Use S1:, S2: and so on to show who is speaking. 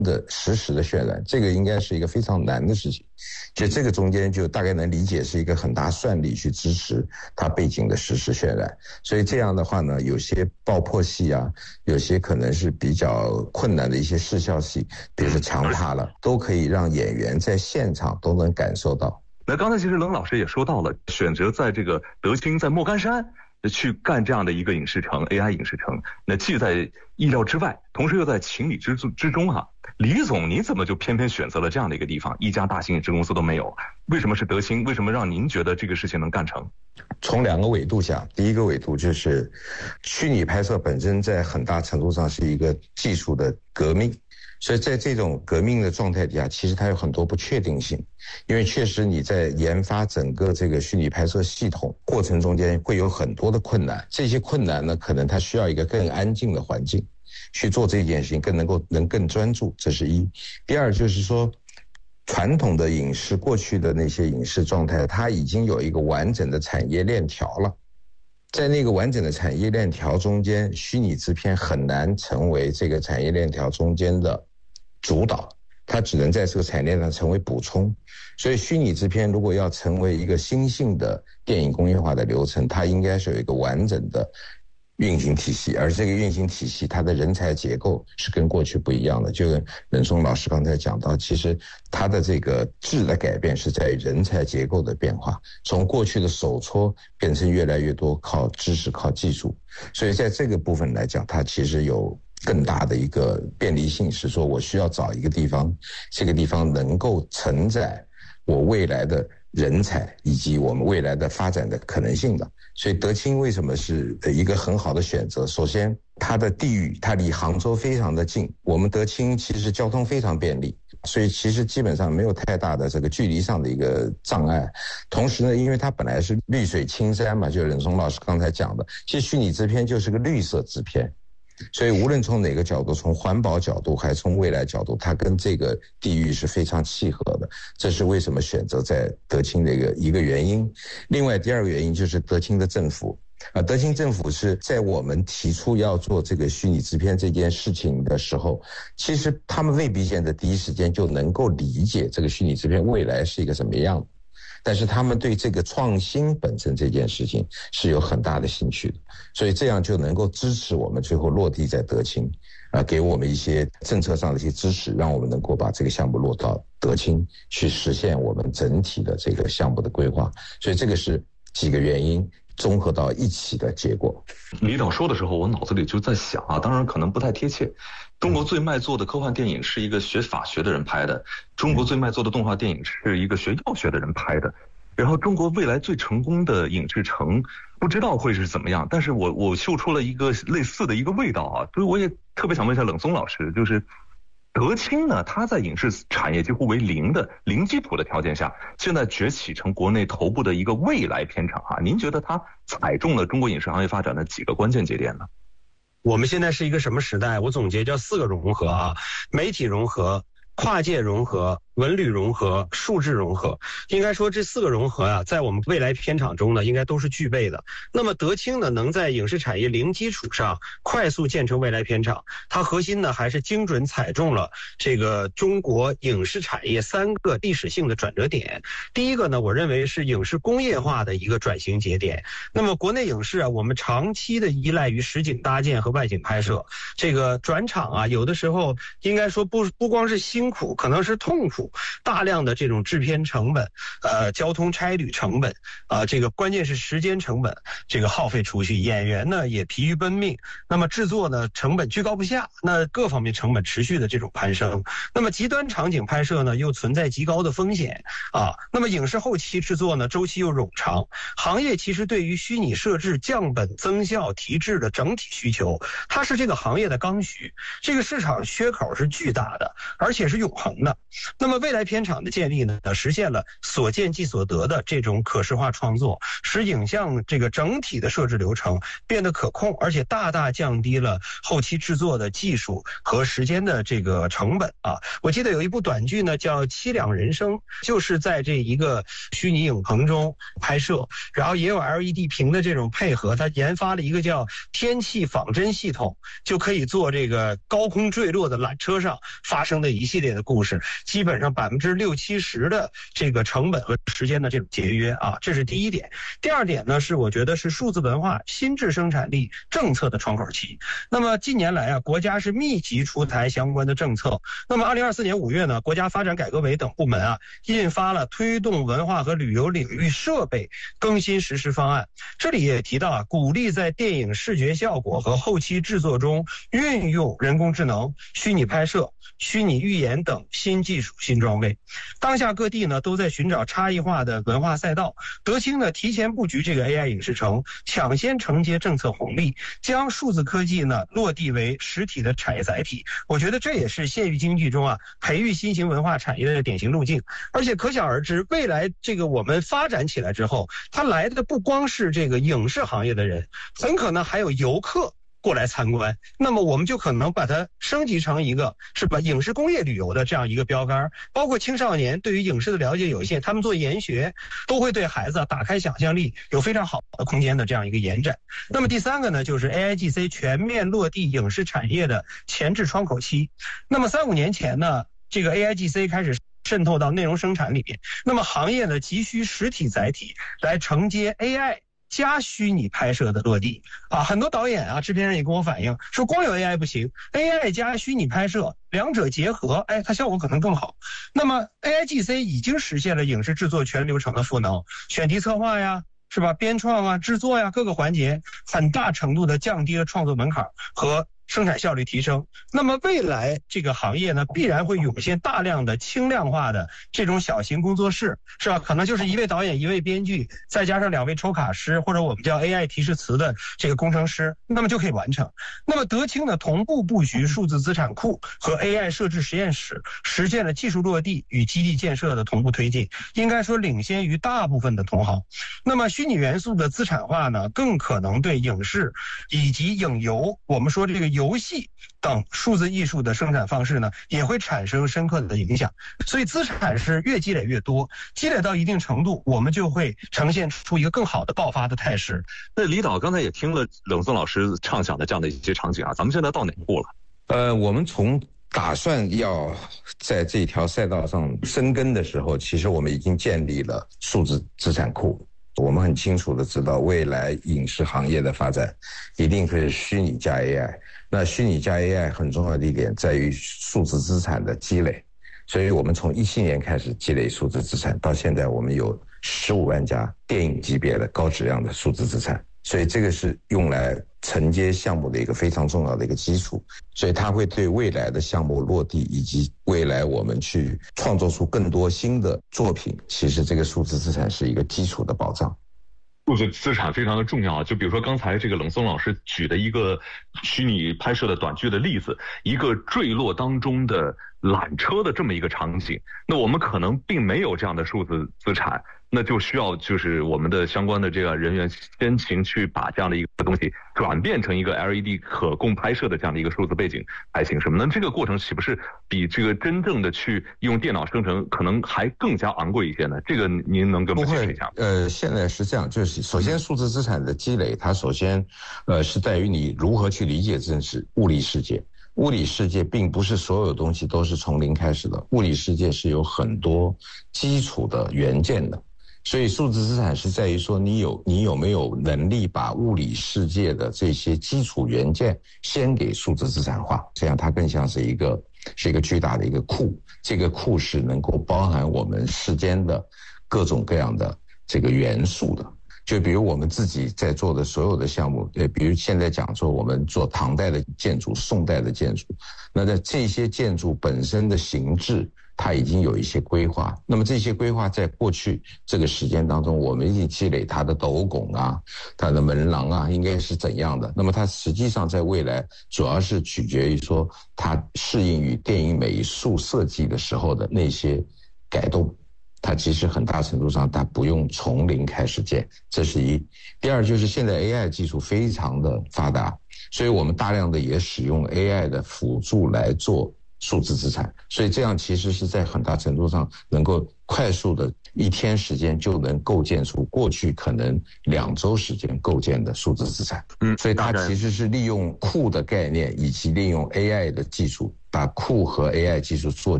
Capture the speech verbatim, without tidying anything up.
S1: 的实时的渲染，这个应该是一个非常难的事情。其实这个中间就大概能理解是一个很大算力去支持它背景的实时渲染。所以这样的话呢，有些爆破戏啊，有些可能是比较困难的一些视效戏，比如说强化了，都可以让演员在现场都能感受到。
S2: 那刚才其实冷老师也说到了，选择在这个德清在莫干山去干这样的一个影视城 A I 影视城，那既在意料之外，同时又在情理之之中哈、啊。李总，你怎么就偏偏选择了这样的一个地方？一家大型影视公司都没有，为什么是德清？为什么让您觉得这个事情能干成？
S1: 从两个维度讲，第一个维度就是虚拟拍摄本身在很大程度上是一个技术的革命，所以在这种革命的状态底下，其实它有很多不确定性，因为确实你在研发整个这个虚拟拍摄系统过程中间会有很多的困难，这些困难呢，可能它需要一个更安静的环境去做这件事情，更能够能更专注，这是一。第二就是说，传统的影视过去的那些影视状态，它已经有一个完整的产业链条了，在那个完整的产业链条中间，虚拟制片很难成为这个产业链条中间的主导，它只能在这个产业链上成为补充。所以虚拟制片如果要成为一个新兴的电影工业化的流程，它应该是有一个完整的运行体系，而这个运行体系它的人才结构是跟过去不一样的。就跟任松老师刚才讲到，其实它的这个质的改变是在于人才结构的变化，从过去的手搓变成越来越多靠知识靠技术。所以在这个部分来讲，它其实有更大的一个便利性，是说我需要找一个地方，这个地方能够承载我未来的人才以及我们未来的发展的可能性的。所以德清为什么是一个很好的选择？首先它的地域，它离杭州非常的近，我们德清其实交通非常便利，所以其实基本上没有太大的这个距离上的一个障碍。同时呢，因为它本来是绿水青山嘛，就任松老师刚才讲的，其实虚拟制片就是个绿色制片，所以无论从哪个角度，从环保角度还是从未来角度，它跟这个地域是非常契合的，这是为什么选择在德清的一个一个原因。另外第二个原因就是德清的政府啊，德清政府是在我们提出要做这个虚拟制片这件事情的时候，其实他们未必现在第一时间就能够理解这个虚拟制片未来是一个什么样的，但是他们对这个创新本身这件事情是有很大的兴趣的，所以这样就能够支持我们最后落地在德清，啊，给我们一些政策上的一些支持，让我们能够把这个项目落到德清，去实现我们整体的这个项目的规划。所以这个是几个原因综合到一起的结果。
S2: 李导说的时候，我脑子里就在想啊，当然可能不太贴切。中国最卖座的科幻电影是一个学法学的人拍的，中国最卖座的动画电影是一个学药学的人拍的，然后中国未来最成功的影视城不知道会是怎么样，但是我我嗅出了一个类似的一个味道啊，所以我也特别想问一下冷松老师，就是德清呢，它在影视产业几乎为零的零基础的条件下，现在崛起成国内头部的一个未来片场啊，您觉得它踩中了中国影视行业发展的几个关键节点呢？
S3: 我们现在是一个什么时代？我总结叫四个融合啊，媒体融合、跨界融合、文旅融合、数字融合。应该说这四个融合啊，在我们未来片场中呢，应该都是具备的。那么德清呢，能在影视产业零基础上快速建成未来片场，它核心呢还是精准踩中了这个中国影视产业三个历史性的转折点。第一个呢，我认为是影视工业化的一个转型节点。那么国内影视啊，我们长期的依赖于实景搭建和外景拍摄，这个转场啊，有的时候应该说不不光是辛苦，可能是痛苦，大量的这种制片成本，呃，交通差旅成本，啊、呃，这个关键是时间成本，这个耗费出去，演员呢也疲于奔命，那么制作呢成本居高不下，那各方面成本持续的这种攀升，那么极端场景拍摄呢又存在极高的风险啊，那么影视后期制作呢周期又冗长，行业其实对于虚拟设置降本增效提质的整体需求，它是这个行业的刚需，这个市场缺口是巨大的，而且是永恒的。那么么未来片场的建立呢，实现了所见即所得的这种可视化创作，使影像这个整体的设置流程变得可控，而且大大降低了后期制作的技术和时间的这个成本啊。我记得有一部短剧呢叫《凄凉人生》，就是在这一个虚拟影棚中拍摄，然后也有 L E D 屏的这种配合，它研发了一个叫天气仿真系统，就可以做这个高空坠落的缆车上发生的一系列的故事，基本上百分之六七十的这个成本和时间的这种节约啊，这是第一点。第二点呢，是我觉得是数字文化新质生产力政策的窗口期。那么近年来啊，国家是密集出台相关的政策。那么二零二四年五月呢，国家发展改革委等部门啊，印发了推动文化和旅游领域设备更新实施方案。这里也提到啊，鼓励在电影视觉效果和后期制作中运用人工智能、虚拟拍摄、虚拟预演等新技术、新装备。当下各地呢都在寻找差异化的文化赛道，德清呢提前布局这个 A I 影视城，抢先承接政策红利，将数字科技呢落地为实体的产业载体。我觉得这也是县域经济中啊培育新型文化产业的典型路径。而且可想而知，未来这个我们发展起来之后，它来的不光是这个影视行业的人，很可能还有游客过来参观，那么我们就可能把它升级成一个是吧影视工业旅游的这样一个标杆。包括青少年对于影视的了解有限，他们做研学都会对孩子打开想象力有非常好的空间的这样一个延展。那么第三个呢，就是 A I G C 全面落地影视产业的前置窗口期。那么三五年前呢，这个 A I G C 开始渗透到内容生产里边，那么行业呢急需实体载体来承接 A I加虚拟拍摄的落地啊。很多导演啊制片人也跟我反映说，光有 A I 不行， A I 加虚拟拍摄两者结合，哎，它效果可能更好。那么 A I G C 已经实现了影视制作全流程的赋能，选题策划呀是吧，编创啊制作呀各个环节很大程度的降低了创作门槛和生产效率提升。那么未来这个行业呢，必然会涌现大量的轻量化的这种小型工作室，是吧？可能就是一位导演、一位编剧，再加上两位抽卡师，或者我们叫 A I 提示词的这个工程师，那么就可以完成。那么德清呢，同步布局数字资产库和 A I 设置实验室，实现了技术落地与基地建设的同步推进，应该说领先于大部分的同行。那么虚拟元素的资产化呢，更可能对影视以及影游，我们说这个游戏等数字艺术的生产方式呢，也会产生深刻的影响。所以资产是越积累越多，积累到一定程度，我们就会呈现出一个更好的爆发的态势。
S2: 那李导刚才也听了冷松老师畅想的这样的一些场景啊，咱们现在到哪一步了？
S1: 呃，我们从打算要在这条赛道上深耕的时候，其实我们已经建立了数字资产库。我们很清楚的知道，未来影视行业的发展一定会是虚拟加 A I。那虚拟加 A I 很重要的一点在于数字资产的积累，所以我们从一七年开始积累数字资产，到现在我们有十五万家电影级别的高质量的数字资产，所以这个是用来承接项目的一个非常重要的一个基础，所以它会对未来的项目落地以及未来我们去创作出更多新的作品，其实这个数字资产是一个基础的保障。
S2: 数字资产非常的重要，就比如说刚才这个冷松老师举的一个虚拟拍摄的短剧的例子，一个坠落当中的缆车的这么一个场景，那我们可能并没有这样的数字资产，那就需要就是我们的相关的这个人员先行去把这样的一个东西转变成一个 L E D 可供拍摄的这样的一个数字背景才行，什么呢？这个过程岂不是比这个真正的去用电脑生成可能还更加昂贵一些呢？这个您能跟我们解释一下吗？
S1: 呃，现在是这样，就是首先数字资产的积累，它首先呃是在于你如何去理解真实物理世界。物理世界并不是所有东西都是从零开始的，物理世界是有很多基础的元件的，所以数字资产是在于说你有你有没有能力把物理世界的这些基础元件先给数字资产化，这样它更像是一个是一个巨大的一个库，这个库是能够包含我们世间的各种各样的这个元素的。就比如我们自己在做的所有的项目，呃，比如现在讲说我们做唐代的建筑、宋代的建筑，那在这些建筑本身的形制它已经有一些规划。那么这些规划在过去这个时间当中，我们已经积累它的斗拱啊，它的门廊啊，应该是怎样的。那么它实际上在未来主要是取决于说它适应于电影美术设计的时候的那些改动。它其实很大程度上它不用从零开始建，这是一。第二就是现在 A I 技术非常的发达，所以我们大量的也使用 A I 的辅助来做数字资产，所以这样其实是在很大程度上能够快速的一天时间就能构建出过去可能两周时间构建的数字资产。
S2: 嗯，
S1: 所以它其实是利用库的概念以及利用 A I 的技术，把库和 A I 技术做